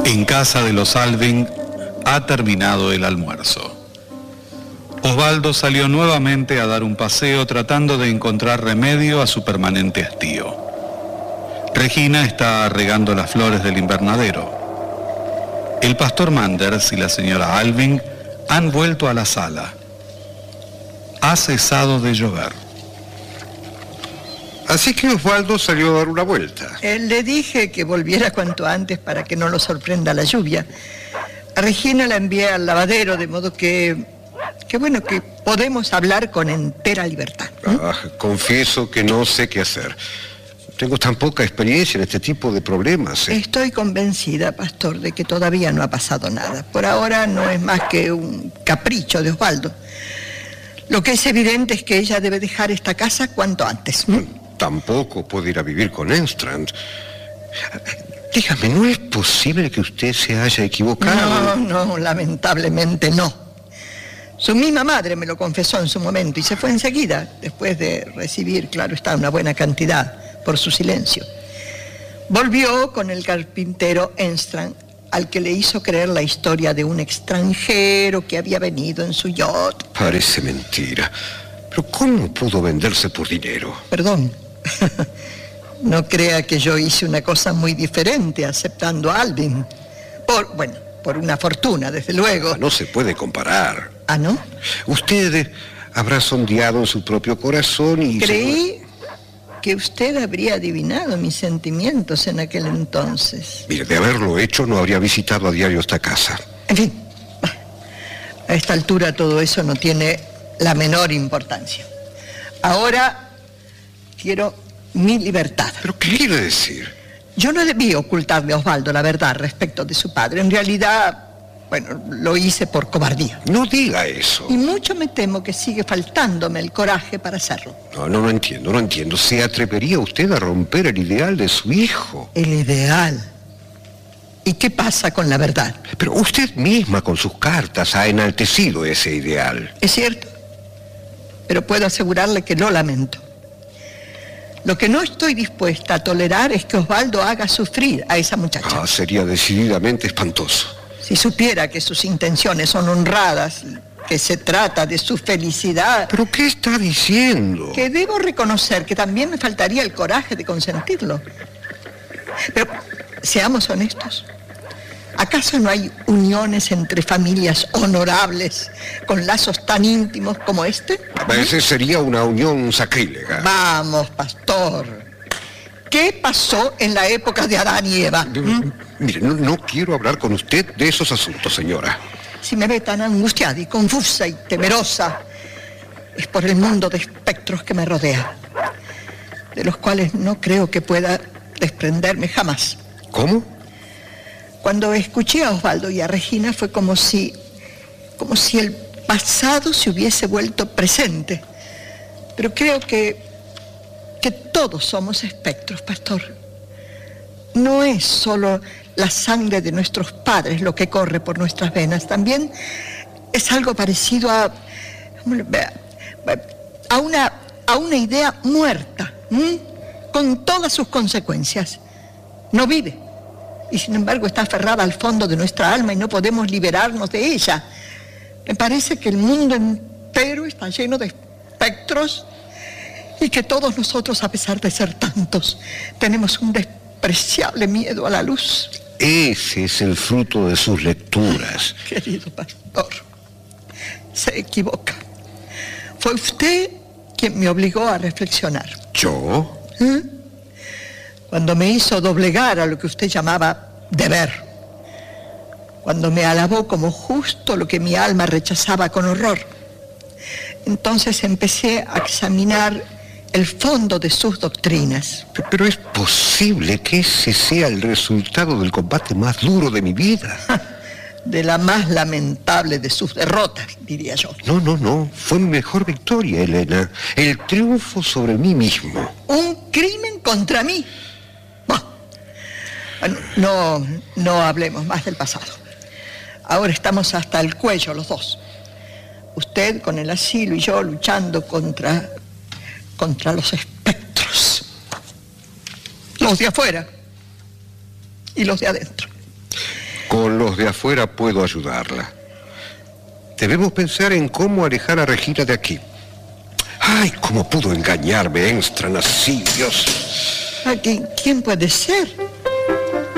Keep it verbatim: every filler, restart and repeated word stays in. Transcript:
En casa de los Alving ha terminado el almuerzo. Osvaldo salió nuevamente a dar un paseo tratando de encontrar remedio a su permanente hastío. Regina está regando las flores del invernadero. El pastor Manders y la señora Alving han vuelto a la sala. Ha cesado de llover. Así que Osvaldo salió a dar una vuelta. Eh, le dije que volviera cuanto antes para que no lo sorprenda la lluvia. A Regina la envié al lavadero, de modo que... que bueno, que podemos hablar con entera libertad. ¿eh? Ah, confieso que no sé qué hacer. Tengo tan poca experiencia en este tipo de problemas. ¿eh? Estoy convencida, pastor, de que todavía no ha pasado nada. Por ahora no es más que un capricho de Osvaldo. Lo que es evidente es que ella debe dejar esta casa cuanto antes. ¿Mm? Tampoco puede ir a vivir con Engstrand. Dígame, ¿no es posible que usted se haya equivocado? No, no, lamentablemente no. Su misma madre me lo confesó en su momento y se fue enseguida, después de recibir, claro está, una buena cantidad por su silencio. Volvió con el carpintero Engstrand, al que le hizo creer la historia de un extranjero que había venido en su yacht. Parece mentira. Pero ¿cómo pudo venderse por dinero? Perdón. No crea que yo hice una cosa muy diferente aceptando a Alvin. Por, bueno, por una fortuna, desde luego. Ah, no se puede comparar. ¿Ah, no? Usted habrá sondeado en su propio corazón y... Creí que usted habría adivinado mis sentimientos en aquel entonces. Mire, de haberlo hecho no habría visitado a diario esta casa. En fin, a esta altura todo eso no tiene la menor importancia. Ahora quiero mi libertad. ¿Pero qué quiere decir? Yo no debí ocultarle a Osvaldo la verdad respecto de su padre. En realidad, bueno, lo hice por cobardía. No diga eso. Y mucho me temo que sigue faltándome el coraje para hacerlo. No, no, no entiendo, no entiendo. ¿Se atrevería usted a romper el ideal de su hijo? El ideal. ¿Y qué pasa con la verdad? Pero usted misma con sus cartas ha enaltecido ese ideal. Es cierto, pero puedo asegurarle que lo lamento. Lo que no estoy dispuesta a tolerar es que Osvaldo haga sufrir a esa muchacha. Ah, sería decididamente espantoso. Si supiera que sus intenciones son honradas, que se trata de su felicidad... ¿Pero qué está diciendo? Que debo reconocer que también me faltaría el coraje de consentirlo. Pero seamos honestos. ¿Acaso no hay uniones entre familias honorables con lazos tan íntimos como este? Ese sería una unión sacrílega. Vamos, pastor. ¿Qué pasó en la época de Adán y Eva? ¿Mm? Mire, no, no quiero hablar con usted de esos asuntos, señora. Si me ve tan angustiada y confusa y temerosa, es por el mundo de espectros que me rodea, de los cuales no creo que pueda desprenderme jamás. ¿Cómo? Cuando escuché a Osvaldo y a Regina fue como si, como si el pasado se hubiese vuelto presente. Pero creo que, que todos somos espectros, pastor. No es solo la sangre de nuestros padres lo que corre por nuestras venas, también es algo parecido a, a, una, a una idea muerta, ¿m? Con todas sus consecuencias. No vive. Y sin embargo está aferrada al fondo de nuestra alma y no podemos liberarnos de ella. Me parece que el mundo entero está lleno de espectros y que todos nosotros, a pesar de ser tantos, tenemos un despreciable miedo a la luz. Ese es el fruto de sus lecturas. Querido pastor, se equivoca. Fue usted quien me obligó a reflexionar. ¿Yo? ¿Eh? Cuando me hizo doblegar a lo que usted llamaba deber, cuando me alabó como justo lo que mi alma rechazaba con horror, entonces empecé a examinar el fondo de sus doctrinas. Pero es posible que ese sea el resultado del combate más duro de mi vida. De la más lamentable de sus derrotas, diría yo. No, no, no. Fue mi mejor victoria, Elena. El triunfo sobre mí mismo. Un crimen contra mí. Bueno, no, no hablemos más del pasado. Ahora estamos hasta el cuello los dos. Usted con el asilo y yo luchando contra, contra los espectros. Los de afuera y los de adentro. Con los de afuera puedo ayudarla. Debemos pensar en cómo alejar a Regina de aquí. ¡Ay, cómo pudo engañarme Engstrand así, Dios! ¿A quién, quién puede ser?